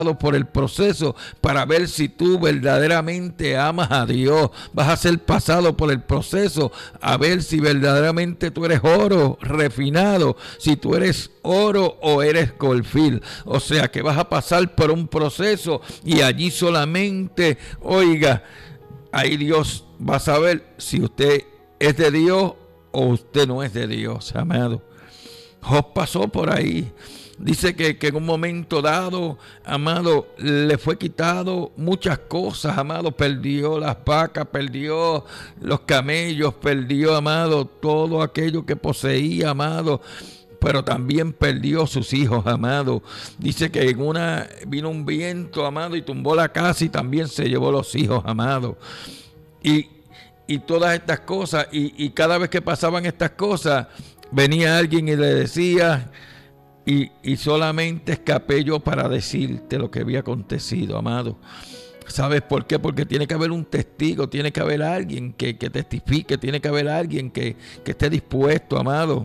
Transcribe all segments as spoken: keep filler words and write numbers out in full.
por el proceso para ver si tú verdaderamente amas a Dios. Vas a ser pasado por el proceso a ver si verdaderamente tú eres oro refinado, si tú eres oro o eres golfil. O sea que vas a pasar por un proceso y allí solamente, oiga, ahí Dios va a saber si usted es de Dios o usted no es de Dios, amado. Job pasó por ahí. Dice que, que en un momento dado, amado, le fue quitado muchas cosas, amado. Perdió las vacas, perdió los camellos, perdió, amado, todo aquello que poseía, amado. Pero también perdió sus hijos, amado. Dice que en una vino un viento, amado, y tumbó la casa y también se llevó los hijos, amado. Y, y todas estas cosas, y, y cada vez que pasaban estas cosas, venía alguien y le decía... Y, y solamente escapé yo para decirte lo que había acontecido, amado. ¿Sabes por qué? Porque tiene que haber un testigo, tiene que haber alguien que, que testifique, tiene que haber alguien que, que esté dispuesto, amado.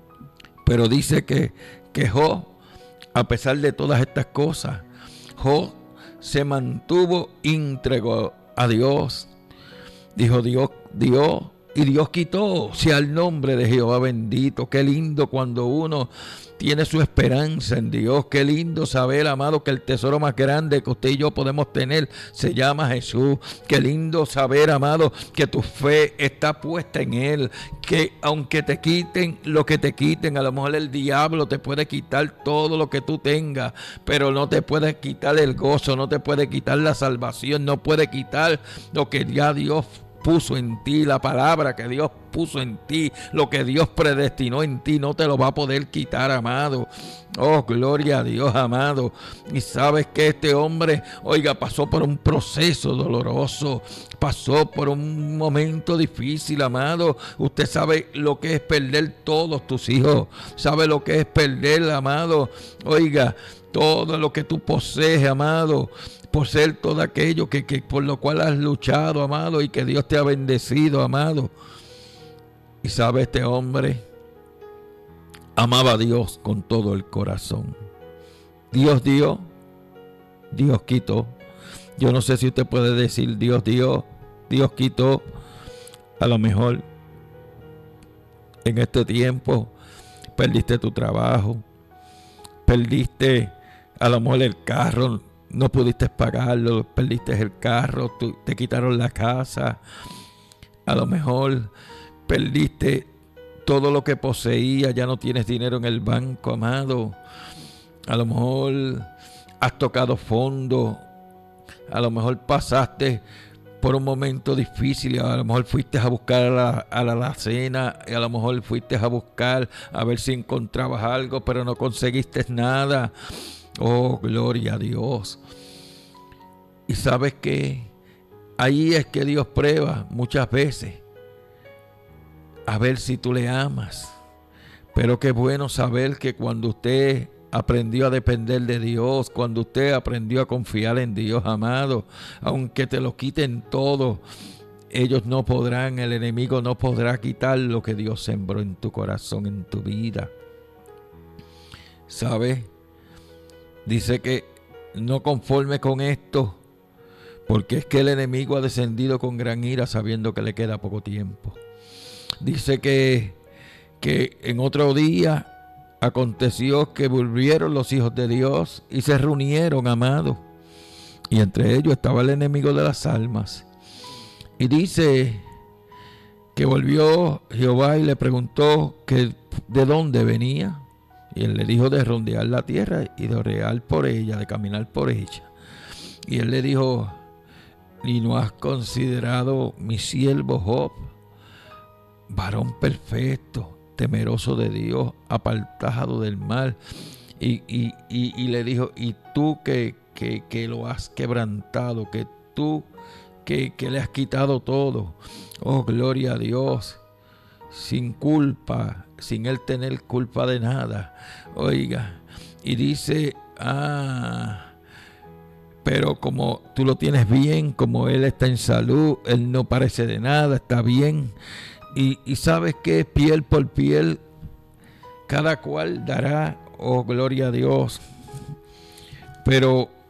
Pero dice que, que Job, a pesar de todas estas cosas, Job se mantuvo íntegro a Dios. Dijo Dios, Dios, y Dios quitó, sea el nombre de Jehová bendito. Qué lindo cuando uno tiene su esperanza en Dios. Qué lindo saber, amado, que el tesoro más grande que usted y yo podemos tener se llama Jesús. Qué lindo saber, amado, que tu fe está puesta en Él. Que aunque te quiten lo que te quiten, a lo mejor el diablo te puede quitar todo lo que tú tengas, pero no te puede quitar el gozo, no te puede quitar la salvación, no puede quitar lo que ya Dios puso en ti, la palabra que Dios puso en ti, lo que Dios predestinó en ti, no te lo va a poder quitar, amado. Oh, gloria a Dios, amado. Y sabes que este hombre, oiga, pasó por un proceso doloroso, pasó por un momento difícil, amado. Usted sabe lo que es perder todos tus hijos, sabe lo que es perder, amado, oiga, todo lo que tú posees, amado, por ser todo aquello que, que por lo cual has luchado, amado, y que Dios te ha bendecido, amado. Y sabe, este hombre amaba a Dios con todo el corazón. Dios dio, Dios quitó. Yo no sé si usted puede decir Dios dio, Dios quitó. A lo mejor en este tiempo perdiste tu trabajo, perdiste a lo mejor el carro, no pudiste pagarlo, perdiste el carro, tú, te quitaron la casa, a lo mejor perdiste todo lo que poseía, ya no tienes dinero en el banco, amado. A lo mejor has tocado fondo, a lo mejor pasaste por un momento difícil, a lo mejor fuiste a buscar a la, a la alacena, y a lo mejor fuiste a buscar a ver si encontrabas algo, pero no conseguiste nada. Oh, gloria a Dios. Y sabes que ahí es que Dios prueba muchas veces a ver si tú le amas. Pero qué bueno saber que cuando usted aprendió a depender de Dios, cuando usted aprendió a confiar en Dios, amado, aunque te lo quiten todo, ellos no podrán, el enemigo no podrá quitar lo que Dios sembró en tu corazón, en tu vida. ¿Sabes? Dice que no conforme con esto, porque es que el enemigo ha descendido con gran ira sabiendo que le queda poco tiempo. Dice que, que en otro día aconteció que volvieron los hijos de Dios y se reunieron, amados. Y entre ellos estaba el enemigo de las almas. Y dice que volvió Jehová y le preguntó que de dónde venía. Y él le dijo de rondear la tierra y de orear por ella, de caminar por ella. Y él le dijo, ¿y no has considerado mi siervo Job, varón perfecto, temeroso de Dios, apartado del mal? Y, y, y, y le dijo, y tú que, que, que lo has quebrantado, que tú que, que le has quitado todo. Oh, gloria a Dios, sin culpa, sin él tener culpa de nada. Oiga, y dice, ah, pero como tú lo tienes bien, como él está en salud, él no parece de nada, está bien. Y, y sabes que piel por piel, cada cual dará, oh, gloria a Dios. Pero